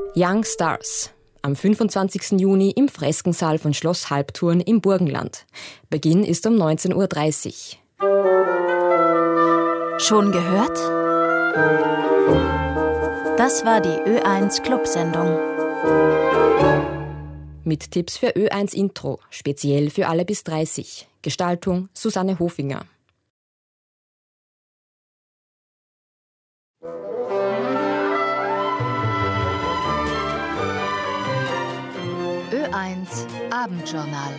Young Stars. Am 25. Juni im Freskensaal von Schloss Halbturn im Burgenland. Beginn ist um 19.30 Uhr. Schon gehört? Das war die Ö1 Clubsendung. Mit Tipps für Ö1 Intro, speziell für alle bis 30. Gestaltung Susanne Hofinger. Ö1 Abendjournal.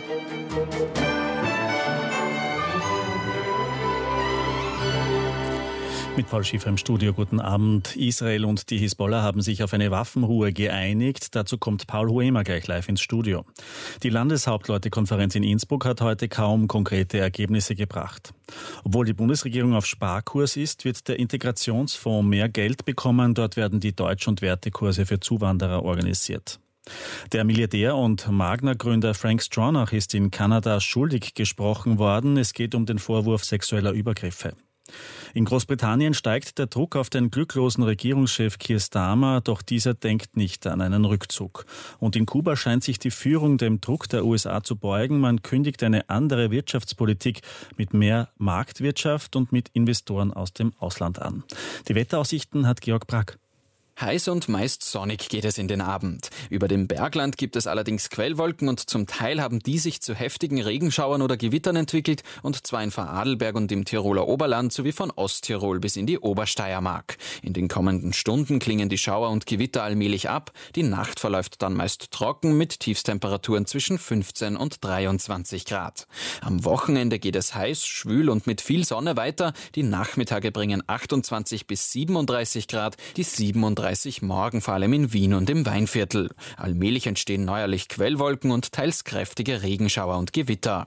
Mit Paul Schiffer im Studio, guten Abend. Israel und die Hisbollah haben sich auf eine Waffenruhe geeinigt. Dazu kommt Paul Huemer gleich live ins Studio. Die Landeshauptleutekonferenz in Innsbruck hat heute kaum konkrete Ergebnisse gebracht. Obwohl die Bundesregierung auf Sparkurs ist, wird der Integrationsfonds mehr Geld bekommen. Dort werden die Deutsch- und Wertekurse für Zuwanderer organisiert. Der Milliardär und Magna-Gründer Frank Stronach ist in Kanada schuldig gesprochen worden. Es geht um den Vorwurf sexueller Übergriffe. In Großbritannien steigt der Druck auf den glücklosen Regierungschef Keir Starmer, doch dieser denkt nicht an einen Rückzug. Und in Kuba scheint sich die Führung dem Druck der USA zu beugen. Man kündigt eine andere Wirtschaftspolitik mit mehr Marktwirtschaft und mit Investoren aus dem Ausland an. Die Wetteraussichten hat Georg Brack. Heiß und meist sonnig geht es in den Abend. Über dem Bergland gibt es allerdings Quellwolken und zum Teil haben die sich zu heftigen Regenschauern oder Gewittern entwickelt, und zwar in Vorarlberg und im Tiroler Oberland sowie von Osttirol bis in die Obersteiermark. In den kommenden Stunden klingen die Schauer und Gewitter allmählich ab. Die Nacht verläuft dann meist trocken mit Tiefstemperaturen zwischen 15 und 23 Grad. Am Wochenende geht es heiß, schwül und mit viel Sonne weiter. Die Nachmittage bringen 28 bis 37 Grad, die 37 morgen vor allem in Wien und im Weinviertel. Allmählich entstehen neuerlich Quellwolken und teils kräftige Regenschauer und Gewitter.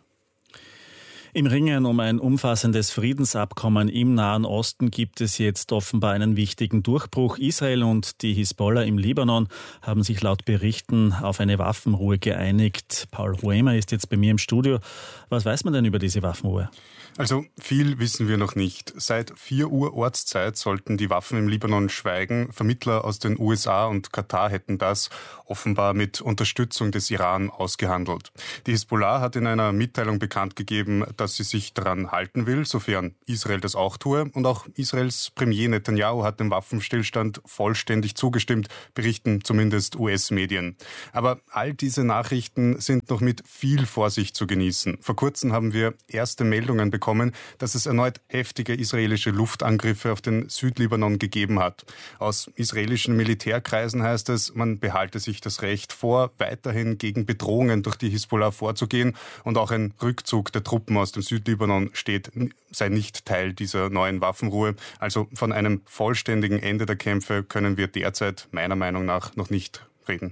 Im Ringen um ein umfassendes Friedensabkommen im Nahen Osten gibt es jetzt offenbar einen wichtigen Durchbruch. Israel und die Hisbollah im Libanon haben sich laut Berichten auf eine Waffenruhe geeinigt. Paul Huemer ist jetzt bei mir im Studio. Was weiß man denn über diese Waffenruhe? Also viel wissen wir noch nicht. Seit 4 Uhr Ortszeit sollten die Waffen im Libanon schweigen. Vermittler aus den USA und Katar hätten das offenbar mit Unterstützung des Iran ausgehandelt. Die Hisbollah hat in einer Mitteilung bekannt gegeben, dass sie sich daran halten will, sofern Israel das auch tue. Und auch Israels Premier Netanyahu hat dem Waffenstillstand vollständig zugestimmt, berichten zumindest US-Medien. Aber all diese Nachrichten sind noch mit viel Vorsicht zu genießen. Vor kurzem haben wir erste Meldungen bekommen, dass es erneut heftige israelische Luftangriffe auf den Südlibanon gegeben hat. Aus israelischen Militärkreisen heißt es, man behalte sich das Recht vor, weiterhin gegen Bedrohungen durch die Hisbollah vorzugehen, und auch ein Rückzug der Truppen aus dem Südlibanon sei nicht Teil dieser neuen Waffenruhe. Also von einem vollständigen Ende der Kämpfe können wir derzeit meiner Meinung nach noch nicht reden.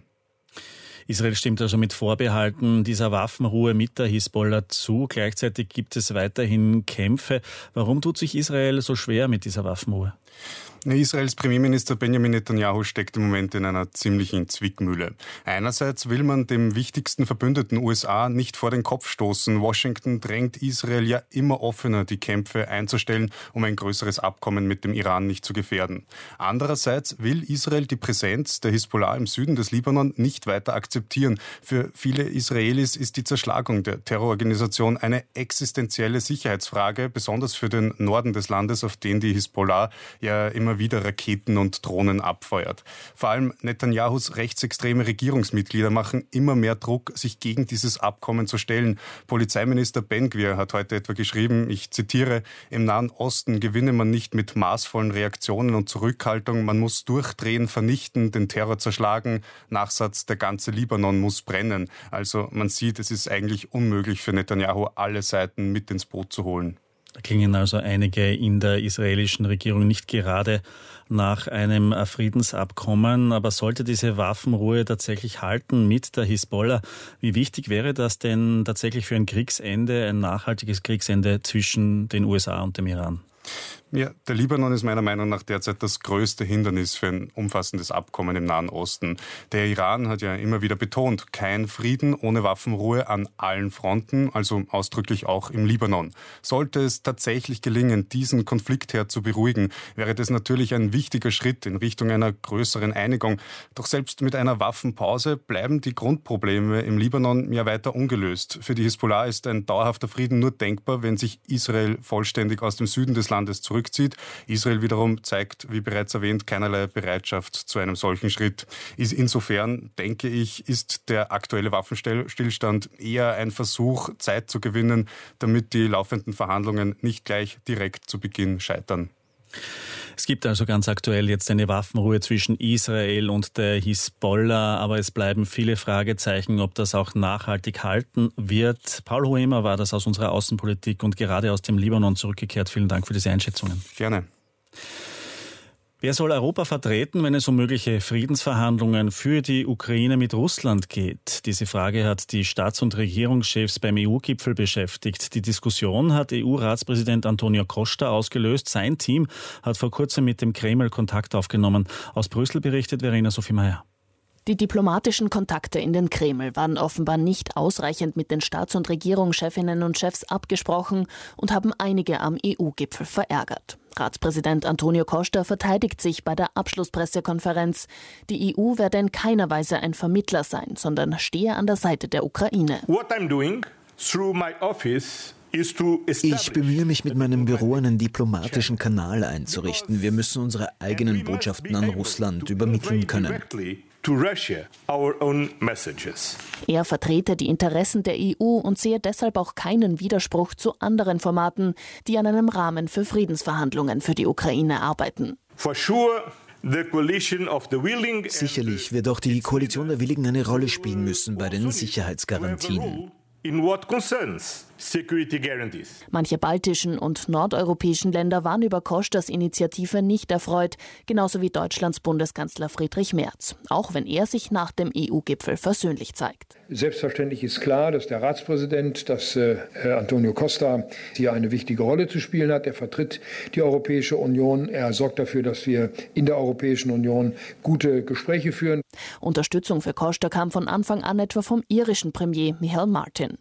Israel stimmt also mit Vorbehalten dieser Waffenruhe mit der Hisbollah zu. Gleichzeitig gibt es weiterhin Kämpfe. Warum tut sich Israel so schwer mit dieser Waffenruhe? Israels Premierminister Benjamin Netanyahu steckt im Moment in einer ziemlichen Zwickmühle. Einerseits will man dem wichtigsten Verbündeten USA nicht vor den Kopf stoßen. Washington drängt Israel ja immer offener, die Kämpfe einzustellen, um ein größeres Abkommen mit dem Iran nicht zu gefährden. Andererseits will Israel die Präsenz der Hisbollah im Süden des Libanon nicht weiter akzeptieren. Für viele Israelis ist die Zerschlagung der Terrororganisation eine existenzielle Sicherheitsfrage, besonders für den Norden des Landes, auf den die Hisbollah ja immer wieder Raketen und Drohnen abfeuert. Vor allem Netanyahus rechtsextreme Regierungsmitglieder machen immer mehr Druck, sich gegen dieses Abkommen zu stellen. Polizeiminister Ben Gvir hat heute etwa geschrieben, ich zitiere, im Nahen Osten gewinne man nicht mit maßvollen Reaktionen und Zurückhaltung, man muss durchdrehen, vernichten, den Terror zerschlagen. Nachsatz, der ganze Libanon muss brennen. Also man sieht, es ist eigentlich unmöglich für Netanyahu, alle Seiten mit ins Boot zu holen. Da klingen also einige in der israelischen Regierung nicht gerade nach einem Friedensabkommen. Aber sollte diese Waffenruhe tatsächlich halten mit der Hisbollah, wie wichtig wäre das denn tatsächlich für ein Kriegsende, ein nachhaltiges Kriegsende zwischen den USA und dem Iran? Ja, der Libanon ist meiner Meinung nach derzeit das größte Hindernis für ein umfassendes Abkommen im Nahen Osten. Der Iran hat ja immer wieder betont, kein Frieden ohne Waffenruhe an allen Fronten, also ausdrücklich auch im Libanon. Sollte es tatsächlich gelingen, diesen Konfliktherd zu beruhigen, wäre das natürlich ein wichtiger Schritt in Richtung einer größeren Einigung. Doch selbst mit einer Waffenpause bleiben die Grundprobleme im Libanon ja weiter ungelöst. Für die Hisbollah ist ein dauerhafter Frieden nur denkbar, wenn sich Israel vollständig aus dem Süden des Landes zurückzieht. Israel wiederum zeigt, wie bereits erwähnt, keinerlei Bereitschaft zu einem solchen Schritt. Insofern, denke ich, ist der aktuelle Waffenstillstand eher ein Versuch, Zeit zu gewinnen, damit die laufenden Verhandlungen nicht gleich direkt zu Beginn scheitern. Es gibt also ganz aktuell jetzt eine Waffenruhe zwischen Israel und der Hisbollah, aber es bleiben viele Fragezeichen, ob das auch nachhaltig halten wird. Paul Hoemer war das aus unserer Außenpolitik und gerade aus dem Libanon zurückgekehrt. Vielen Dank für diese Einschätzungen. Gerne. Wer soll Europa vertreten, wenn es um mögliche Friedensverhandlungen für die Ukraine mit Russland geht? Diese Frage hat die Staats- und Regierungschefs beim EU-Gipfel beschäftigt. Die Diskussion hat EU-Ratspräsident Antonio Costa ausgelöst. Sein Team hat vor kurzem mit dem Kreml Kontakt aufgenommen. Aus Brüssel berichtet Verena Sophie Meyer. Die diplomatischen Kontakte in den Kreml waren offenbar nicht ausreichend mit den Staats- und Regierungschefinnen und Chefs abgesprochen und haben einige am EU-Gipfel verärgert. Ratspräsident Antonio Costa verteidigt sich bei der Abschlusspressekonferenz. Die EU werde in keiner Weise ein Vermittler sein, sondern stehe an der Seite der Ukraine. Ich bemühe mich, mit meinem Büro einen diplomatischen Kanal einzurichten. Wir müssen unsere eigenen Botschaften an Russland übermitteln können. Er vertrete die Interessen der EU und sehe deshalb auch keinen Widerspruch zu anderen Formaten, die an einem Rahmen für Friedensverhandlungen für die Ukraine arbeiten. Sicherlich wird auch die Koalition der Willigen eine Rolle spielen müssen bei den Sicherheitsgarantien. Manche baltischen und nordeuropäischen Länder waren über Costas Initiative nicht erfreut, genauso wie Deutschlands Bundeskanzler Friedrich Merz, auch wenn er sich nach dem EU-Gipfel versöhnlich zeigt. Selbstverständlich ist klar, dass der Ratspräsident, dass Antonio Costa hier eine wichtige Rolle zu spielen hat. Er vertritt die Europäische Union. Er sorgt dafür, dass wir in der Europäischen Union gute Gespräche führen. Unterstützung für Costa kam von Anfang an etwa vom irischen Premier Michael Martin.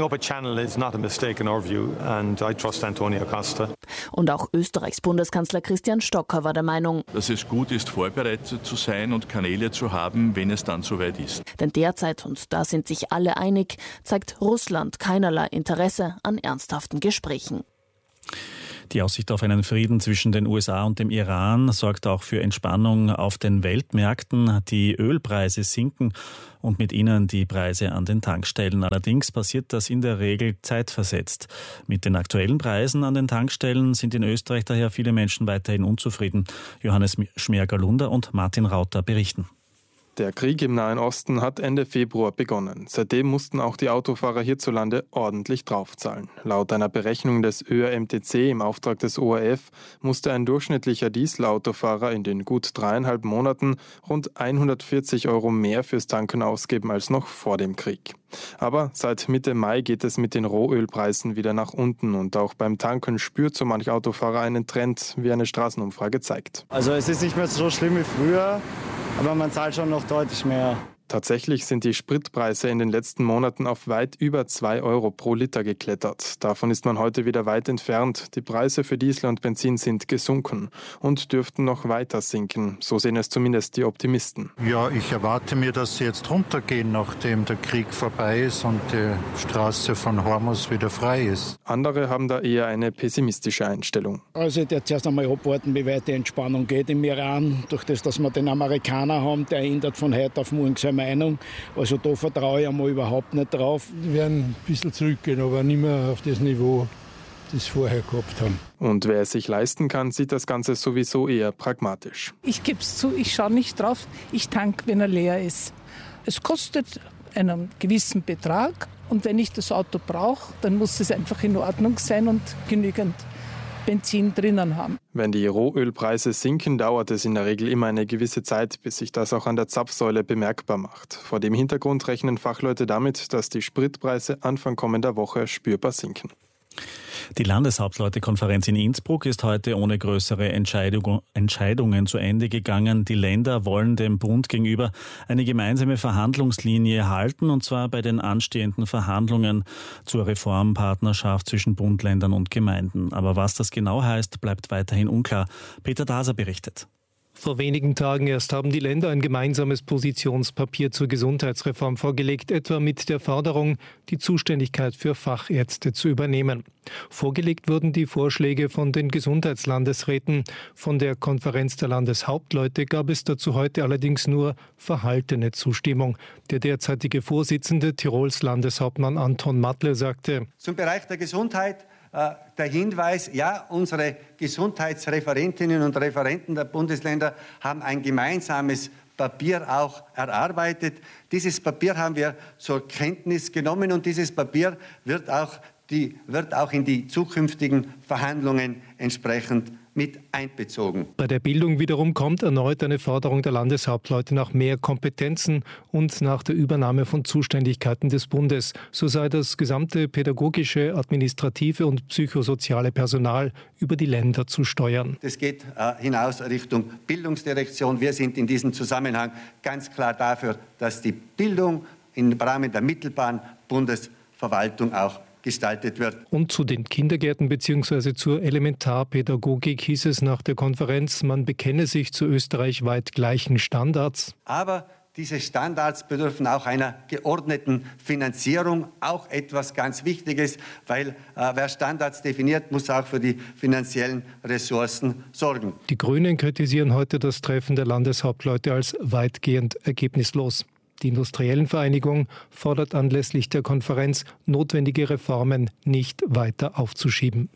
Und auch Österreichs Bundeskanzler Christian Stocker war der Meinung, dass es gut ist, vorbereitet zu sein und Kanäle zu haben, wenn es dann soweit ist. Denn derzeit, und da sind sich alle einig, zeigt Russland keinerlei Interesse an ernsthaften Gesprächen. Die Aussicht auf einen Frieden zwischen den USA und dem Iran sorgt auch für Entspannung auf den Weltmärkten. Die Ölpreise sinken und mit ihnen die Preise an den Tankstellen. Allerdings passiert das in der Regel zeitversetzt. Mit den aktuellen Preisen an den Tankstellen sind in Österreich daher viele Menschen weiterhin unzufrieden. Johannes Schmerger-Lunder und Martin Rauter berichten. Der Krieg im Nahen Osten hat Ende Februar begonnen. Seitdem mussten auch die Autofahrer hierzulande ordentlich draufzahlen. Laut einer Berechnung des ÖAMTC im Auftrag des ORF musste ein durchschnittlicher Dieselautofahrer in den gut 3,5 Monaten rund 140 € mehr fürs Tanken ausgeben als noch vor dem Krieg. Aber seit Mitte Mai geht es mit den Rohölpreisen wieder nach unten und auch beim Tanken spürt so manch Autofahrer einen Trend, wie eine Straßenumfrage zeigt. Also es ist nicht mehr so schlimm wie früher, aber man zahlt schon noch deutlich mehr. Tatsächlich sind die Spritpreise in den letzten Monaten auf weit über 2 € pro Liter geklettert. Davon ist man heute wieder weit entfernt. Die Preise für Diesel und Benzin sind gesunken und dürften noch weiter sinken. So sehen es zumindest die Optimisten. Ja, ich erwarte mir, dass sie jetzt runtergehen, nachdem der Krieg vorbei ist und die Straße von Hormuz wieder frei ist. Andere haben da eher eine pessimistische Einstellung. Also ich werde zuerst einmal abwarten, wie weit die Entspannung geht im Iran. Durch das, dass wir den Amerikaner haben, der ändert von heute auf morgen seine Meinung. Also da vertraue ich einmal überhaupt nicht drauf. Wir werden ein bisschen zurückgehen, aber nicht mehr auf das Niveau, das wir vorher gehabt haben. Und wer es sich leisten kann, sieht das Ganze sowieso eher pragmatisch. Ich gebe es zu, ich schaue nicht drauf, ich tanke, wenn er leer ist. Es kostet einen gewissen Betrag und wenn ich das Auto brauche, dann muss es einfach in Ordnung sein und genügend Benzin drinnen haben. Wenn die Rohölpreise sinken, dauert es in der Regel immer eine gewisse Zeit, bis sich das auch an der Zapfsäule bemerkbar macht. Vor dem Hintergrund rechnen Fachleute damit, dass die Spritpreise Anfang kommender Woche spürbar sinken. Die Landeshauptleutekonferenz in Innsbruck ist heute ohne größere Entscheidungen zu Ende gegangen. Die Länder wollen dem Bund gegenüber eine gemeinsame Verhandlungslinie halten, und zwar bei den anstehenden Verhandlungen zur Reformpartnerschaft zwischen Bund, Ländern und Gemeinden. Aber was das genau heißt, bleibt weiterhin unklar. Peter Daser berichtet. Vor wenigen Tagen erst haben die Länder ein gemeinsames Positionspapier zur Gesundheitsreform vorgelegt, etwa mit der Forderung, die Zuständigkeit für Fachärzte zu übernehmen. Vorgelegt wurden die Vorschläge von den Gesundheitslandesräten. Von der Konferenz der Landeshauptleute gab es dazu heute allerdings nur verhaltene Zustimmung. Der derzeitige Vorsitzende Tirols Landeshauptmann Anton Matle sagte: Zum Bereich der Gesundheit der Hinweis, ja, unsere Gesundheitsreferentinnen und Referenten der Bundesländer haben ein gemeinsames Papier auch erarbeitet. Dieses Papier haben wir zur Kenntnis genommen und dieses Papier wird auch in die zukünftigen Verhandlungen entsprechend mit einbezogen. Bei der Bildung wiederum kommt erneut eine Forderung der Landeshauptleute nach mehr Kompetenzen und nach der Übernahme von Zuständigkeiten des Bundes. So sei das gesamte pädagogische, administrative und psychosoziale Personal über die Länder zu steuern. Das geht hinaus Richtung Bildungsdirektion. Wir sind in diesem Zusammenhang ganz klar dafür, dass die Bildung im Rahmen der mittelbaren Bundesverwaltung auch gestaltet wird. Und zu den Kindergärten bzw. zur Elementarpädagogik hieß es nach der Konferenz, man bekenne sich zu österreichweit gleichen Standards. Aber diese Standards bedürfen auch einer geordneten Finanzierung, auch etwas ganz Wichtiges, weil wer Standards definiert, muss auch für die finanziellen Ressourcen sorgen. Die Grünen kritisieren heute das Treffen der Landeshauptleute als weitgehend ergebnislos. Die Industriellenvereinigung fordert anlässlich der Konferenz, notwendige Reformen nicht weiter aufzuschieben.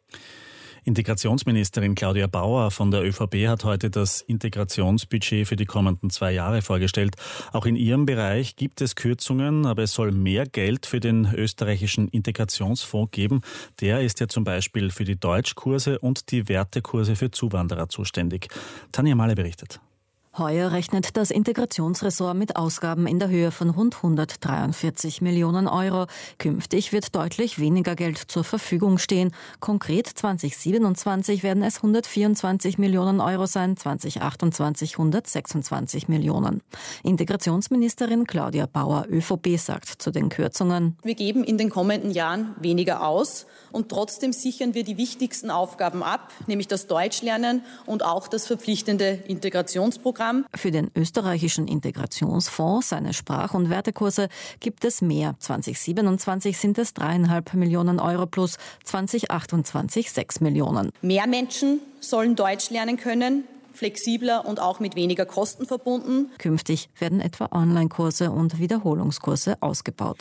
Integrationsministerin Claudia Bauer von der ÖVP hat heute das Integrationsbudget für die kommenden 2 Jahre vorgestellt. Auch in ihrem Bereich gibt es Kürzungen, aber es soll mehr Geld für den österreichischen Integrationsfonds geben. Der ist ja zum Beispiel für die Deutschkurse und die Wertekurse für Zuwanderer zuständig. Tanja Mahle berichtet. Heuer rechnet das Integrationsressort mit Ausgaben in der Höhe von rund 143 Millionen Euro. Künftig wird deutlich weniger Geld zur Verfügung stehen. Konkret 2027 werden es 124 Millionen Euro sein, 2028 126 Millionen. Integrationsministerin Claudia Bauer, ÖVP, sagt zu den Kürzungen: Wir geben in den kommenden Jahren weniger aus und trotzdem sichern wir die wichtigsten Aufgaben ab, nämlich das Deutschlernen und auch das verpflichtende Integrationsprogramm. Für den österreichischen Integrationsfonds, seine Sprach- und Wertekurse, gibt es mehr. 2027 sind es 3,5 Millionen Euro plus 2028 6 Millionen. Mehr Menschen sollen Deutsch lernen können, flexibler und auch mit weniger Kosten verbunden. Künftig werden etwa Online-Kurse und Wiederholungskurse ausgebaut.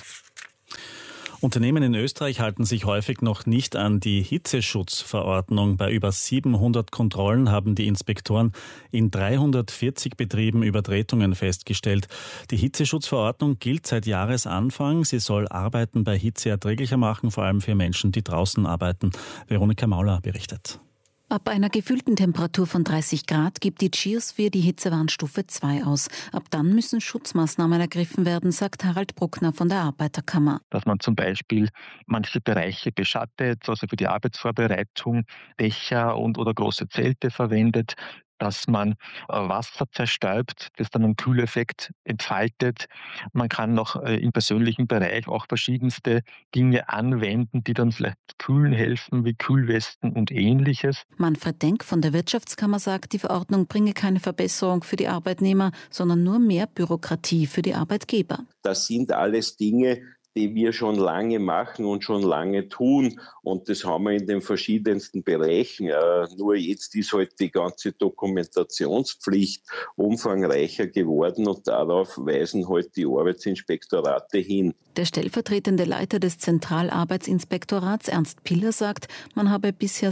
Unternehmen in Österreich halten sich häufig noch nicht an die Hitzeschutzverordnung. Bei über 700 Kontrollen haben die Inspektoren in 340 Betrieben Übertretungen festgestellt. Die Hitzeschutzverordnung gilt seit Jahresanfang. Sie soll Arbeiten bei Hitze erträglicher machen, vor allem für Menschen, die draußen arbeiten. Veronika Mauler berichtet. Ab einer gefühlten Temperatur von 30 Grad gibt die Geosphäre die Hitzewarnstufe 2 aus. Ab dann müssen Schutzmaßnahmen ergriffen werden, sagt Harald Bruckner von der Arbeiterkammer. Dass man zum Beispiel manche Bereiche beschattet, also für die Arbeitsvorbereitung Dächer oder große Zelte verwendet, dass man Wasser zerstäubt, das dann einen Kühleffekt entfaltet. Man kann noch im persönlichen Bereich auch verschiedenste Dinge anwenden, die dann vielleicht kühlen helfen, wie Kühlwesten und Ähnliches. Manfred Denk von der Wirtschaftskammer sagt, die Verordnung bringe keine Verbesserung für die Arbeitnehmer, sondern nur mehr Bürokratie für die Arbeitgeber. Das sind alles Dinge, die wir schon lange machen und schon lange tun. Und das haben wir in den verschiedensten Bereichen. Nur jetzt ist halt die ganze Dokumentationspflicht umfangreicher geworden und darauf weisen halt die Arbeitsinspektorate hin. Der stellvertretende Leiter des Zentralarbeitsinspektorats Ernst Piller sagt, man habe bisher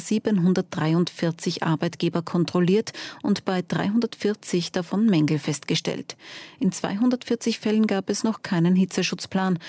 743 Arbeitgeber kontrolliert und bei 340 davon Mängel festgestellt. In 240 Fällen gab es noch keinen Hitzeschutzplan.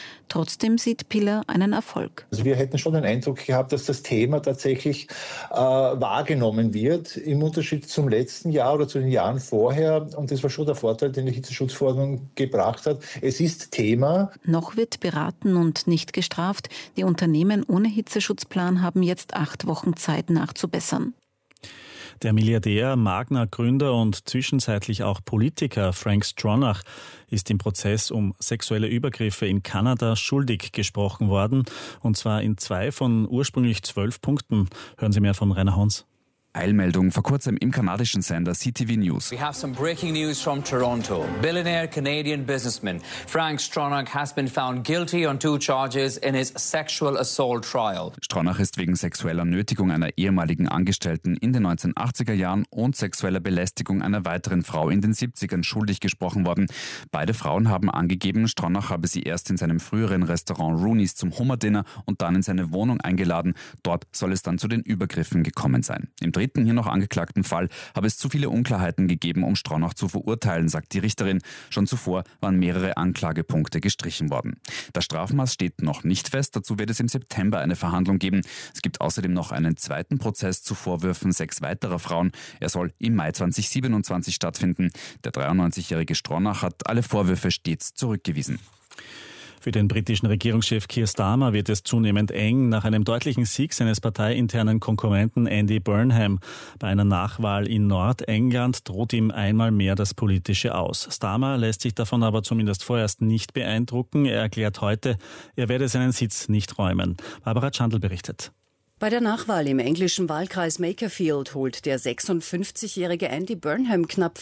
Trotzdem sieht Piller einen Erfolg. Also wir hätten schon den Eindruck gehabt, dass das Thema tatsächlich wahrgenommen wird, im Unterschied zum letzten Jahr oder zu den Jahren vorher. Und das war schon der Vorteil, den die Hitzeschutzverordnung gebracht hat. Es ist Thema. Noch wird beraten und nicht gestraft. Die Unternehmen ohne Hitzeschutzplan haben jetzt 8 Wochen Zeit nachzubessern. Der Milliardär, Magna-Gründer und zwischenzeitlich auch Politiker Frank Stronach ist im Prozess um sexuelle Übergriffe in Kanada schuldig gesprochen worden. Und zwar in 2 von ursprünglich 12 Punkten. Hören Sie mehr von Rainer Hons. Eilmeldung vor kurzem im kanadischen Sender CTV News. We have some breaking news from Toronto. Billionaire Canadian businessman Frank Stronach has been found guilty on 2 charges in his sexual assault trial. Stronach ist wegen sexueller Nötigung einer ehemaligen Angestellten in den 1980er Jahren und sexueller Belästigung einer weiteren Frau in den 70ern schuldig gesprochen worden. Beide Frauen haben angegeben, Stronach habe sie erst in seinem früheren Restaurant Rooney's zum Hummerdinner und dann in seine Wohnung eingeladen. Dort soll es dann zu den Übergriffen gekommen sein. Im dritten hier noch angeklagten Fall habe es zu viele Unklarheiten gegeben, um Stronach zu verurteilen, sagt die Richterin. Schon zuvor waren mehrere Anklagepunkte gestrichen worden. Das Strafmaß steht noch nicht fest, dazu wird es im September eine Verhandlung geben. Es gibt außerdem noch einen zweiten Prozess zu Vorwürfen 6 weiterer Frauen. Er soll im Mai 2027 stattfinden. Der 93-jährige Stronach hat alle Vorwürfe stets zurückgewiesen. Für den britischen Regierungschef Keir Starmer wird es zunehmend eng nach einem deutlichen Sieg seines parteiinternen Konkurrenten Andy Burnham. Bei einer Nachwahl in Nordengland droht ihm einmal mehr das Politische Aus. Starmer lässt sich davon aber zumindest vorerst nicht beeindrucken. Er erklärt heute, er werde seinen Sitz nicht räumen. Barbara Chandl berichtet. Bei der Nachwahl im englischen Wahlkreis Makerfield holt der 56-jährige Andy Burnham knapp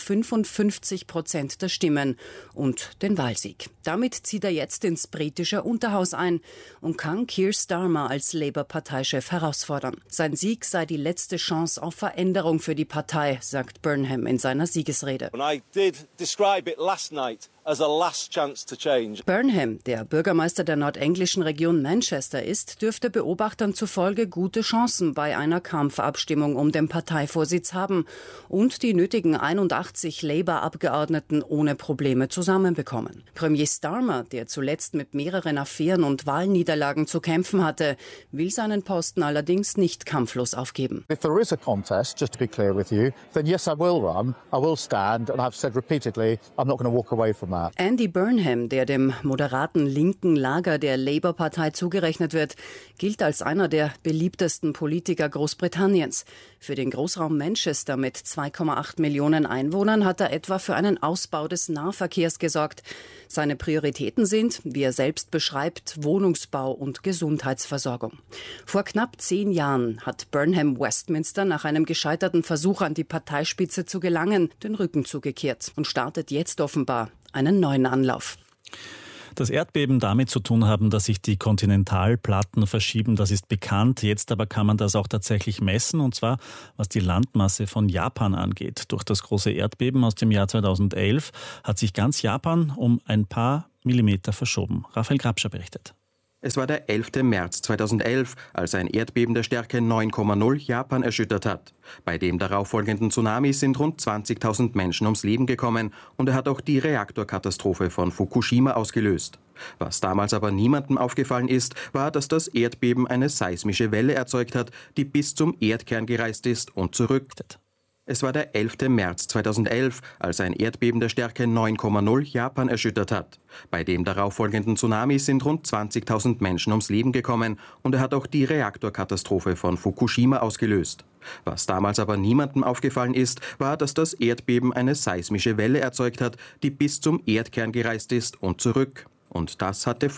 55% der Stimmen und den Wahlsieg. Damit zieht er jetzt ins britische Unterhaus ein und kann Keir Starmer als Labour-Parteichef herausfordern. Sein Sieg sei die letzte Chance auf Veränderung für die Partei, sagt Burnham in seiner Siegesrede. Burnham, der Bürgermeister der nordenglischen Region Manchester ist, dürfte Beobachtern zufolge gute Chancen bei einer Kampfabstimmung um den Parteivorsitz haben und die nötigen 81 Labour-Abgeordneten ohne Probleme zusammenbekommen. Premier Starmer, der zuletzt mit mehreren Affären und Wahlniederlagen zu kämpfen hatte, will seinen Posten allerdings nicht kampflos aufgeben. If there is a contest, just to be clear with you, then yes, I will run, I will stand, and I've said repeatedly, I'm not going to walk away from that. Andy Burnham, der dem moderaten linken Lager der Labour-Partei zugerechnet wird, gilt als einer der beliebtesten Politiker Großbritanniens. Für den Großraum Manchester mit 2,8 Millionen Einwohnern hat er etwa für einen Ausbau des Nahverkehrs gesorgt. Seine Prioritäten sind, wie er selbst beschreibt, Wohnungsbau und Gesundheitsversorgung. Vor knapp 10 Jahren hat Burnham Westminster nach einem gescheiterten Versuch an die Parteispitze zu gelangen, den Rücken zugekehrt und startet jetzt offenbar einen neuen Anlauf. Das Erdbeben damit zu tun haben, dass sich die Kontinentalplatten verschieben, das ist bekannt. Jetzt aber kann man das auch tatsächlich messen, und zwar was die Landmasse von Japan angeht. Durch das große Erdbeben aus dem Jahr 2011 hat sich ganz Japan um ein paar Millimeter verschoben. Raphael Grabscher berichtet. Es war der 11. März 2011, als ein Erdbeben der Stärke 9,0 Japan erschüttert hat. Bei dem darauffolgenden Tsunami sind rund 20.000 Menschen ums Leben gekommen und er hat auch die Reaktorkatastrophe von Fukushima ausgelöst. Was damals aber niemandem aufgefallen ist, war, dass das Erdbeben eine seismische Welle erzeugt hat, die bis zum Erdkern gereist ist und zurück. Es war der 11. März 2011, als ein Erdbeben der Stärke 9,0 Japan erschüttert hat. Bei dem darauffolgenden Tsunami sind rund 20.000 Menschen ums Leben gekommen und er hat auch die Reaktorkatastrophe von Fukushima ausgelöst. Was damals aber niemandem aufgefallen ist, war, dass das Erdbeben eine seismische Welle erzeugt hat, die bis zum Erdkern gereist ist und zurück. Und das hatte